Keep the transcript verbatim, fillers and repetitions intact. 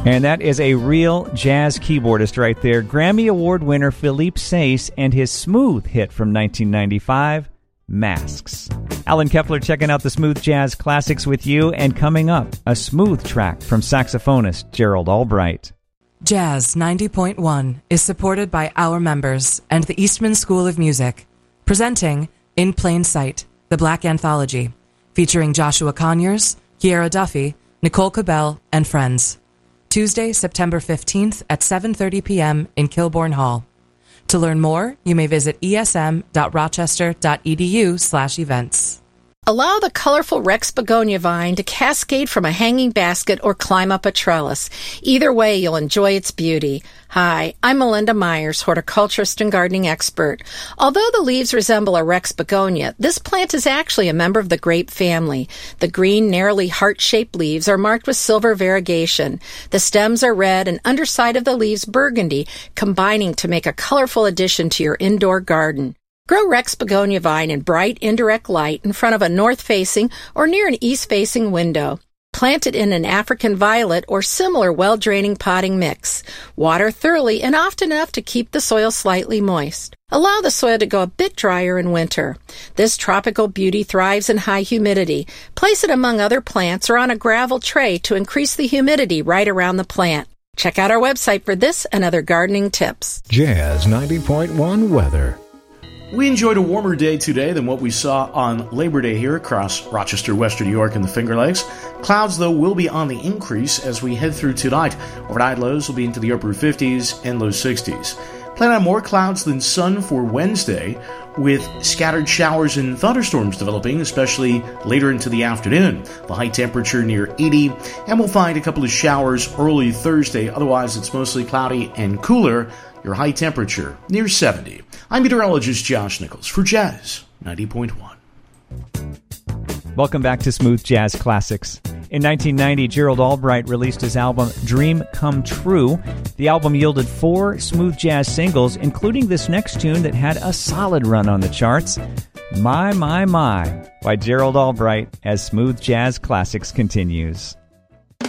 And that is a real jazz keyboardist right there. Grammy Award winner Philippe Saisse and his smooth hit from nineteen ninety-five, Masks. Alan Kepler checking out the smooth jazz classics with you, and coming up, a smooth track from saxophonist Gerald Albright. Jazz ninety point one is supported by our members and the Eastman School of Music, presenting In Plain Sight, the Black Anthology, featuring Joshua Conyers, Kiera Duffy, Nicole Cabell, and friends. Tuesday, September fifteenth at seven thirty p.m. in Kilbourne Hall. To learn more, you may visit esm.rochester.edu slash events. Allow the colorful Rex begonia vine to cascade from a hanging basket or climb up a trellis. Either way, you'll enjoy its beauty. Hi, I'm Melinda Myers, horticulturist and gardening expert. Although the leaves resemble a Rex begonia, this plant is actually a member of the grape family. The green, narrowly heart-shaped leaves are marked with silver variegation. The stems are red and underside of the leaves burgundy, combining to make a colorful addition to your indoor garden. Grow Rex begonia vine in bright, indirect light in front of a north-facing or near an east-facing window. Plant it in an African violet or similar well-draining potting mix. Water thoroughly and often enough to keep the soil slightly moist. Allow the soil to go a bit drier in winter. This tropical beauty thrives in high humidity. Place it among other plants or on a gravel tray to increase the humidity right around the plant. Check out our website for this and other gardening tips. Jazz ninety point one weather. We enjoyed a warmer day today than what we saw on Labor Day here across Rochester, Western New York, and the Finger Lakes. Clouds, though, will be on the increase as we head through tonight. Overnight lows will be into the upper fifties and low sixties. Plan on more clouds than sun for Wednesday, with scattered showers and thunderstorms developing, especially later into the afternoon. The high temperature near eighty, and we'll find a couple of showers early Thursday. Otherwise, it's mostly cloudy and cooler. Your high temperature near seventy. I'm meteorologist Josh Nichols for Jazz ninety point one. Welcome back to Smooth Jazz Classics. In nineteen ninety, Gerald Albright released his album Dream Come True. The album yielded four smooth jazz singles, including this next tune that had a solid run on the charts, My, My, My, by Gerald Albright, as Smooth Jazz Classics continues.